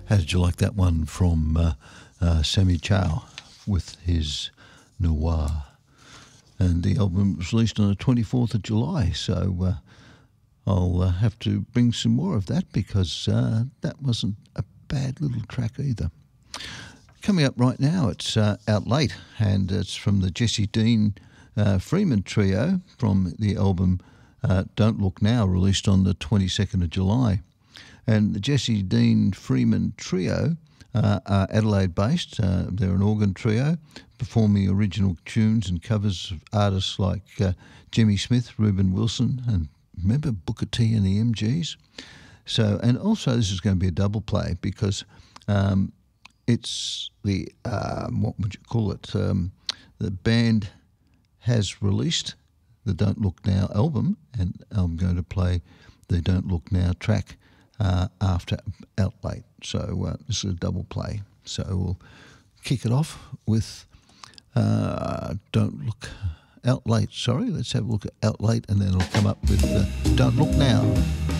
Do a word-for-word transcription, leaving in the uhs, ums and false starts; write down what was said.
How did you like that one from uh, uh, Sammy Chow with his Noir? And the album was released on the twenty-fourth of July, so uh, I'll uh, have to bring some more of that because uh, that wasn't a bad little track either. Coming up right now, it's uh, Out Late, and it's from the Jesse Dean uh, Freeman Trio from the album uh, Don't Look Now, released on the twenty-second of July. And the Jesse Dean Freeman Trio uh, are Adelaide-based. Uh, they're an organ trio performing original tunes and covers of artists like uh, Jimmy Smith, Reuben Wilson, and remember Booker T and the M Gs? So, and also this is going to be a double play because um, it's the, um, what would you call it, um, the band has released the Don't Look Now album, and I'm going to play the Don't Look Now track uh, after Out Late. So uh, this is a double play. So we'll kick it off with uh, Don't Look Out Late. Sorry, let's have a look at Out Late, and then it'll come up with uh, Don't Look Now.